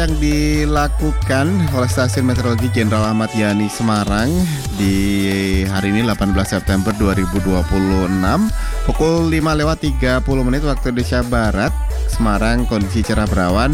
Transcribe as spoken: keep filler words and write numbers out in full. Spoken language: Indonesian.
yang dilakukan oleh Stasiun Meteorologi Jenderal Ahmad Yani Semarang di hari ini delapan belas September dua ribu dua puluh enam pukul lima lewat tiga puluh menit waktu Indonesia Barat. Semarang kondisi cerah berawan.